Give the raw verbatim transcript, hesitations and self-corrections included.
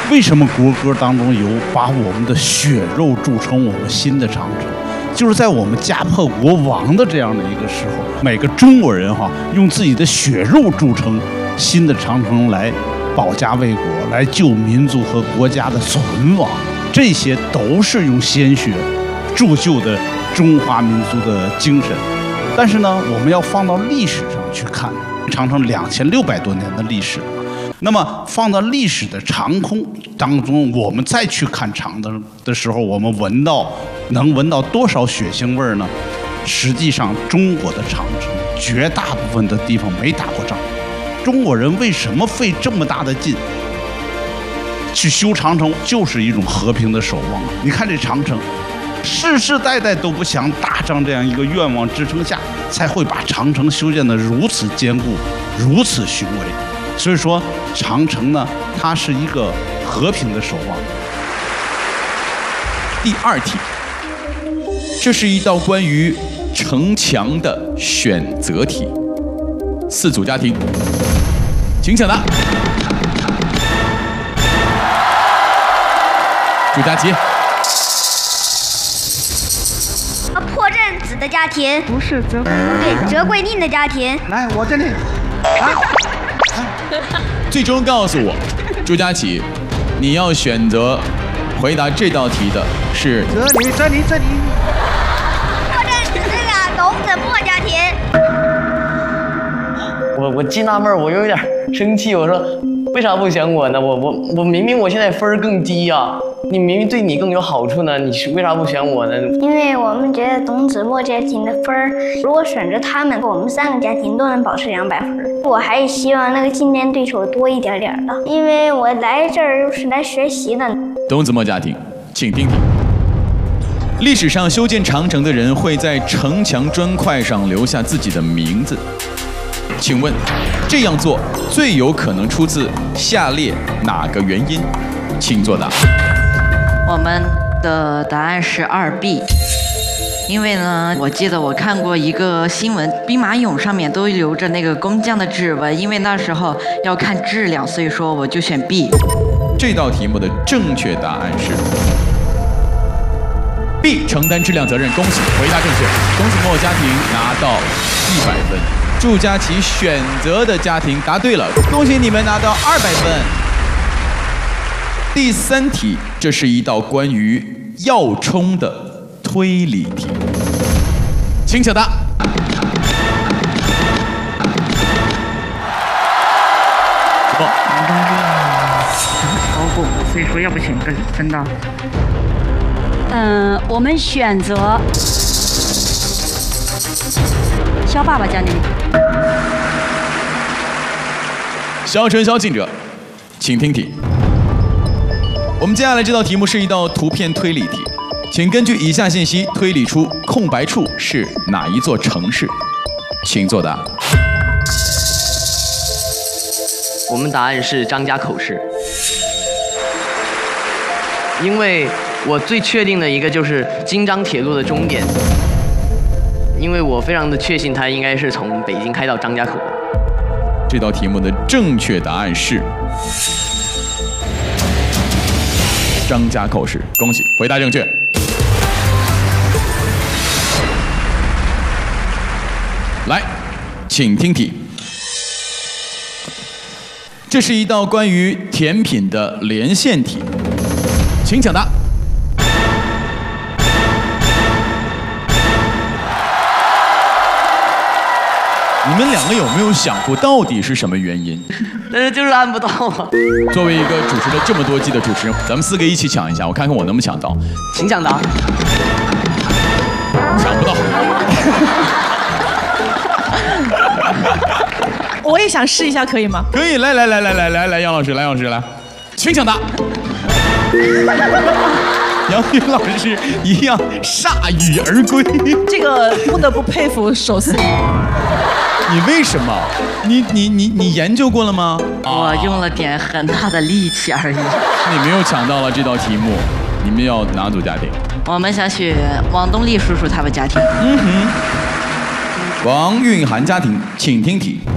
为什么国歌当中有把我们的血肉铸成我们新的长城？就是在我们家破国亡的这样的一个时候，每个中国人哈用自己的血肉铸成新的长城来保家卫国，来救民族和国家的存亡，这些都是用鲜血铸就的中华民族的精神。但是呢，我们要放到历史上去看，长城两千六百多年的历史了。那么放到历史的长空当中，我们再去看长城的时候，我们闻到能闻到多少血腥味儿呢？实际上，中国的长城绝大部分的地方没打过仗。中国人为什么费这么大的劲去修长城？就是一种和平的守望。你看这长城，世世代代都不想打仗，这样一个愿望支撑下，才会把长城修建得如此坚固，如此雄伟。所以说，长城呢，它是一个和平的守望。 第二题，这是一道关于城墙的选择题。四组家庭，请抢答。朱佳琪。 破阵子的家庭。 不是折桂。 对，折桂宁的家庭。 来，我这里。啊最终告诉我，朱佳琪，你要选择回答这道题的是这里，这里，这里。 破阵子这个董子墨家庭。 我我既纳闷，我又有点生气。我说，为啥不选我呢？我我我明明我现在分儿更低呀、啊，你明明对你更有好处呢，你是为啥不选我呢？ 因为我们觉得董子墨家庭的分儿，如果选择他们，我们三个家庭都能保持两百分。我还是希望那个竞争对手多一点点的，因为我来这儿是来学习的。 董子墨家庭，请听题。历史上修建长城的人会在城墙砖块上留下自己的名字，请问这样做最有可能出自下列哪个原因？请作答。 我们的答案是二 B。因为呢，我记得我看过一个新闻，兵马俑上面都留着那个工匠的指纹，因为那时候要看质量，所以说我就选 B。 这道题目的正确答案是 B， 承担质量责任。恭喜，回答正确。董子墨家庭拿到一百分，祝佳琪选择的家庭答对了，恭喜你们拿到二百分。第三题，这是一道关于要冲的推理题，请抢答。 我们当时超过，所以说要不选个分的。 嗯，我们选择肖爸爸家那里。 小陈小记者，请听题。我们接下来这道题目是一道图片推理题，请根据以下信息推理出空白处是哪一座城市，请作答。 我们答案是张家口市，因为我最确定的一个就是京张铁路的终点，因为我非常的确信它应该是从北京开到张家口的。 这道题目的正确答案是张家口市，恭喜，回答正确。来，请听题。这是一道关于甜品的连线题，请抢答。你们两个有没有想过到底是什么原因？ 但是就是按不到啊。 作为一个主持了这么多季的主持人，咱们四个一起抢一下，我看看我能不能抢到。 请抢答。 抢不到。 我也想试一下，可以吗？ 可以，来来来来来来来，杨老师，来杨老师来，请抢答。杨云老师一样铩羽而归。 这个不得不佩服手撕。 你为什么？你你你你研究过了吗？ 我用了点很大的力气而已。 你没有抢到了这道题目，你们要哪组家庭？ 我们想选王东丽叔叔他们家庭。 嗯哼。王韵涵家庭，请听题。